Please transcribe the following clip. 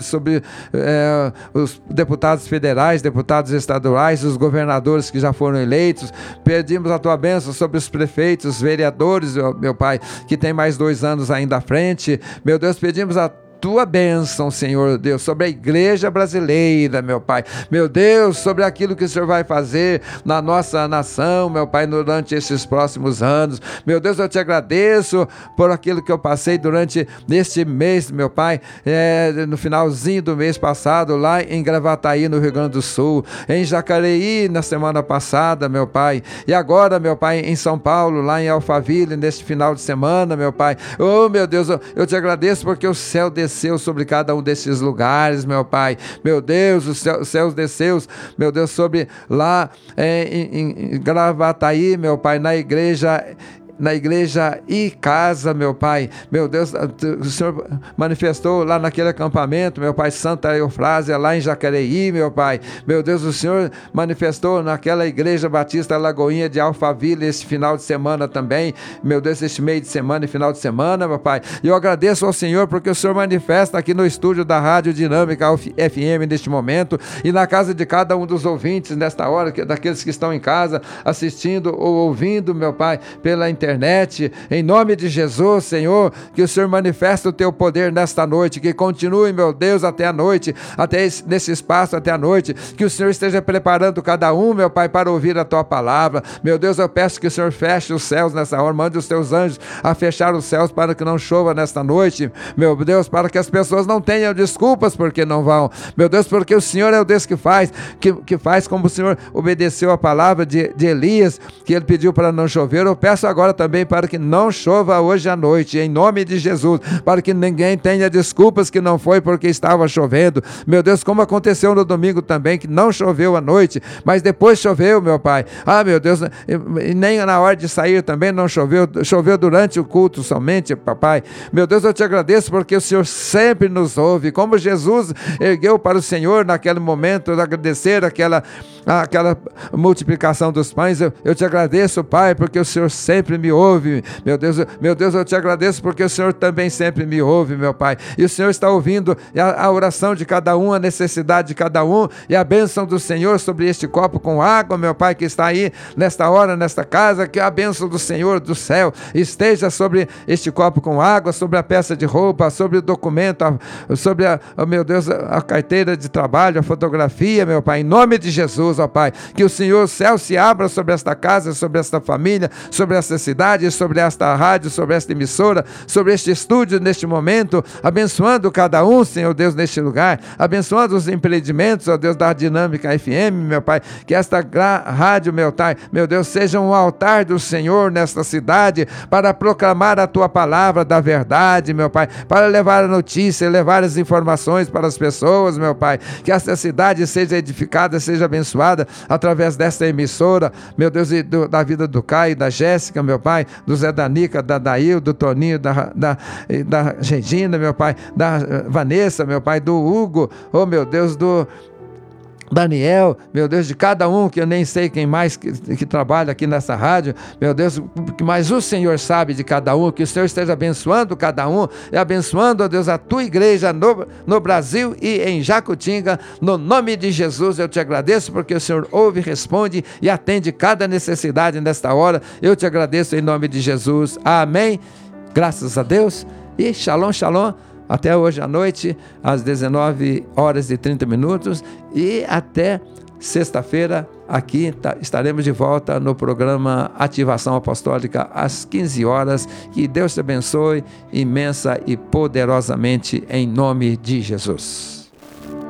sobre os deputados federais, deputados estaduais, os governadores que já foram eleitos. Pedimos a tua bênção sobre os prefeitos, os vereadores, meu Pai, que tem mais 2 anos ainda à frente. Meu Deus, pedimos a tua bênção, Senhor Deus, sobre a igreja brasileira, meu Pai. Meu Deus, sobre aquilo que o Senhor vai fazer na nossa nação, meu Pai, durante esses próximos anos. Meu Deus, eu te agradeço por aquilo que eu passei durante este mês, meu Pai, no finalzinho do mês passado, lá em Gravataí, no Rio Grande do Sul, em Jacareí, na semana passada, meu Pai, e agora, meu Pai, em São Paulo, lá em Alphaville, neste final de semana, meu Pai. Oh, meu Deus, eu te agradeço porque o céu desceu sobre cada um desses lugares, meu Pai. Meu Deus, os céus desceu, meu Deus, sobre lá em Gravataí, meu Pai, na igreja e casa, meu Pai. Meu Deus, o Senhor manifestou lá naquele acampamento, meu Pai, Santa Eufrásia, lá em Jacareí, meu Pai. Meu Deus, o Senhor manifestou naquela igreja Batista Lagoinha de Alphaville esse final de semana também, meu Deus, este meio de semana e final de semana, meu Pai. E eu agradeço ao Senhor porque o Senhor manifesta aqui no estúdio da Rádio Dinâmica FM neste momento e na casa de cada um dos ouvintes nesta hora, daqueles que estão em casa assistindo ou ouvindo, meu Pai, pela internet. Em nome de Jesus, Senhor, que o Senhor manifeste o teu poder nesta noite, que continue, meu Deus, até a noite, nesse espaço até a noite, que o Senhor esteja preparando cada um, meu Pai, para ouvir a tua palavra. Meu Deus, eu peço que o Senhor feche os céus nessa hora, mande os teus anjos a fechar os céus para que não chova nesta noite, meu Deus, para que as pessoas não tenham desculpas porque não vão, meu Deus, porque o Senhor é o Deus que faz como o Senhor obedeceu a palavra de Elias, que ele pediu para não chover. Eu peço agora também para que não chova hoje à noite, em nome de Jesus, para que ninguém tenha desculpas que não foi porque estava chovendo, meu Deus, como aconteceu no domingo também, que não choveu à noite, mas depois choveu, meu Pai. Meu Deus, e nem na hora de sair também não choveu, choveu durante o culto somente, papai. Meu Deus, eu te agradeço porque o Senhor sempre nos ouve, como Jesus ergueu para o Senhor naquele momento de agradecer aquela multiplicação dos pães. Eu te agradeço, Pai, porque o Senhor sempre me ouve, meu Deus, eu te agradeço porque o Senhor também sempre me ouve, meu Pai, e o Senhor está ouvindo a oração de cada um, a necessidade de cada um, e a bênção do Senhor sobre este copo com água, meu Pai, que está aí nesta hora, nesta casa, que a bênção do Senhor do céu esteja sobre este copo com água, sobre a peça de roupa, sobre o documento, sobre meu Deus, a carteira de trabalho, a fotografia, meu Pai, em nome de Jesus, ó Pai, que o Senhor, o céu se abra sobre esta casa, sobre esta família, sobre esta cidade, sobre esta rádio, sobre esta emissora, sobre este estúdio neste momento, abençoando cada um, Senhor Deus, neste lugar, abençoando os empreendimentos, ó Deus, da Dinâmica FM, meu Pai, que esta rádio, meu Deus, seja um altar do Senhor nesta cidade, para proclamar a tua palavra da verdade, meu Pai, para levar a notícia, levar as informações para as pessoas, meu Pai, que esta cidade seja edificada, seja abençoada através desta emissora, meu Deus, e da vida do Caio, da Jéssica, meu Pai, do Zé Danica, da Dail, do Toninho, da Regina, meu Pai, da Vanessa, meu Pai, do Hugo, oh meu Deus, do Daniel, meu Deus, de cada um, que eu nem sei quem mais que trabalha aqui nessa rádio, meu Deus, mas o Senhor sabe de cada um, que o Senhor esteja abençoando cada um, e abençoando, ó Deus, a tua igreja no Brasil e em Jacutinga, no nome de Jesus. Eu te agradeço porque o Senhor ouve, responde e atende cada necessidade nesta hora. Eu te agradeço em nome de Jesus, amém, graças a Deus, e shalom, shalom. Até hoje à noite, às 19h30, e até sexta-feira, aqui estaremos de volta no programa Ativação Apostólica, às 15 horas. Que Deus te abençoe imensa e poderosamente, em nome de Jesus.